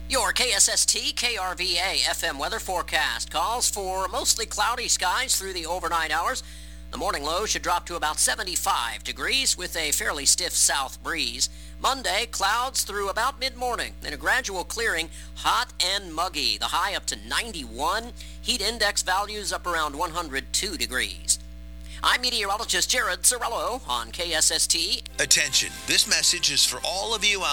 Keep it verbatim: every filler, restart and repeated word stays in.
Your K S S T K R V A F M weather forecast calls for mostly cloudy skies through the overnight hours. The morning low should drop to about seventy-five degrees with a fairly stiff south breeze. Monday, clouds through about mid-morning, then a gradual clearing, hot and muggy. The high up to ninety-one. Heat index values up around one hundred two degrees. I'm meteorologist Jared Cerello on K S S T. Attention, this message is for all of you out